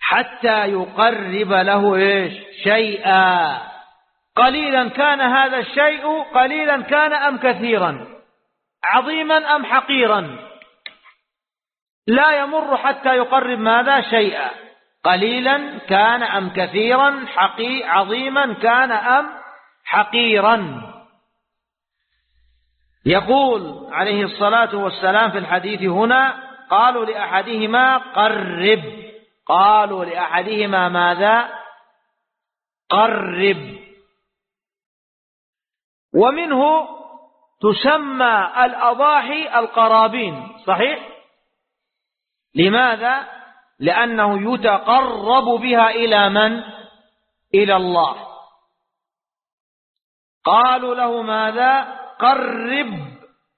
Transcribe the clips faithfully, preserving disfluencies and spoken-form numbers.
حتى يقرب له إيش شيئا، قليلا كان هذا الشيء، قليلا كان أم كثيرا، عظيما أم حقيرا، لا يمر حتى يقرب ماذا شيئا، قليلا كان أم كثيرا، حقي عظيما كان أم حقيرا. يقول عليه الصلاة والسلام في الحديث هنا: قالوا لأحدهما قرب، قالوا لأحدهما ماذا؟ قرب. ومنه تسمى الأضاحي القرابين، صحيح؟ لماذا؟ لأنه يتقرب بها إلى من؟ إلى الله. قالوا له ماذا؟ قرب.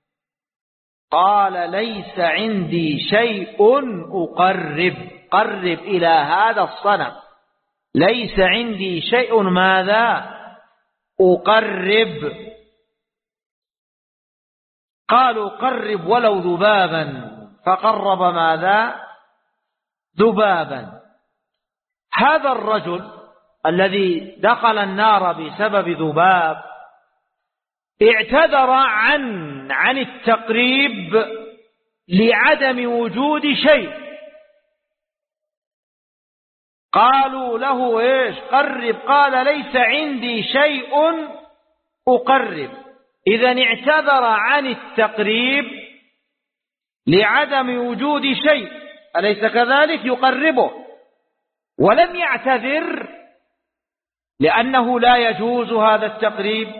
قال: ليس عندي شيء أقرب، قرب إلى هذا الصنم، ليس عندي شيء ماذا؟ أقرب. قالوا: قرب ولو ذبابا، فقرب ماذا؟ ذبابا. هذا الرجل الذي دخل النار بسبب ذباب اعتذر عن عن التقريب لعدم وجود شيء. قالوا له ايش؟ قرب. قال: ليس عندي شيء أقرب. إذن اعتذر عن التقريب لعدم وجود شيء، أليس كذلك؟ يقربه. ولم يعتذر لأنه لا يجوز هذا التقريب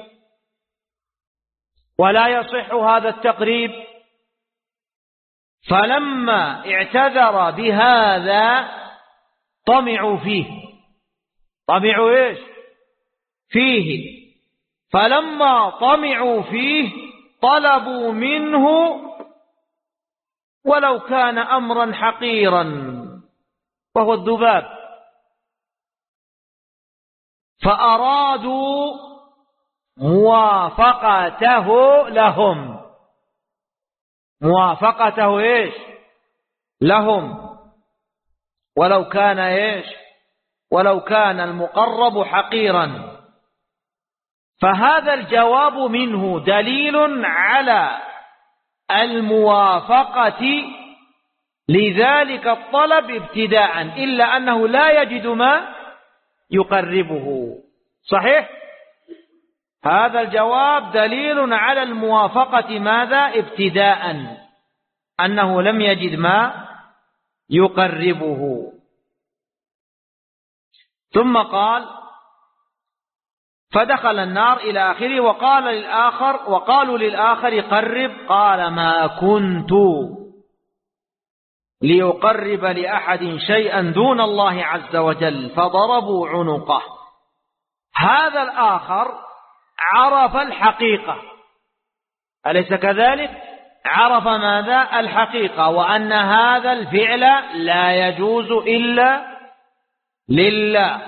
ولا يصح هذا التقريب. فلما اعتذر بهذا طمعوا فيه. طمعوا ايش؟ فيه. فلما طمعوا فيه طلبوا منه ولو كان أمرا حقيرا، وهو الذباب، فأرادوا موافقته لهم. موافقته ايش؟ لهم، ولو كان ايش؟ ولو كان المقرب حقيرا. فهذا الجواب منه دليل على الموافقة لذلك الطلب ابتداء، إلا أنه لا يجد ما يقربه. صحيح؟ هذا الجواب دليل على الموافقة ماذا؟ ابتداء، أنه لم يجد ما يقربه. ثم قال: فدخل النار إلى آخره. وقال للآخر وقالوا للآخر قرب. قال: ما كنت ليقرب لأحد شيئا دون الله عز وجل، فضربوا عنقه. هذا الآخر عرف الحقيقة، أليس كذلك؟ عرف ماذا؟ الحقيقة، وأن هذا الفعل لا يجوز إلا لله.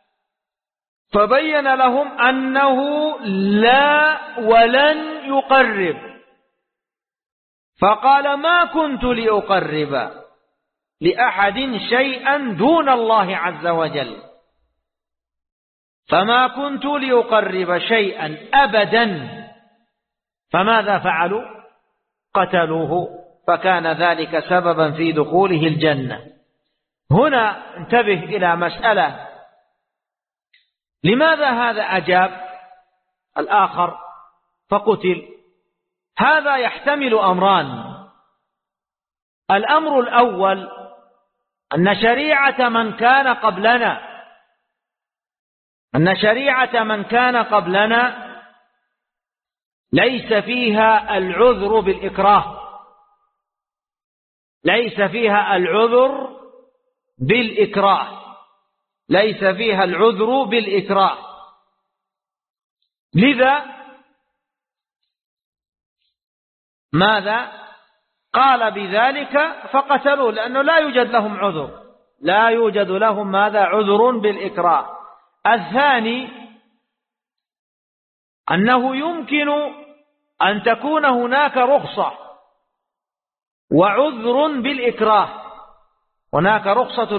فبين لهم أنه لا ولن يقرب. فقال: ما كنت لأقرب لأحد شيئا دون الله عز وجل، فما كنت لأقرب شيئا أبدا. فماذا فعلوا؟ قتلوه، فكان ذلك سببا في دخوله الجنة. هنا انتبه إلى مسألة: لماذا هذا أجاب الآخر فقتل؟ هذا يحتمل أمران. الأمر الأول أن شريعة من كان قبلنا أن شريعة من كان قبلنا ليس فيها العذر بالإكراه، ليس فيها العذر بالإكراه ليس فيها العذر بالإكراه. لذا ماذا؟ قال بذلك فقتلوا، لأنه لا يوجد لهم عذر، لا يوجد لهم ماذا؟ عذر بالإكراه. الثاني أنه يمكن أن تكون هناك رخصة وعذر بالإكراه. هناك رخصة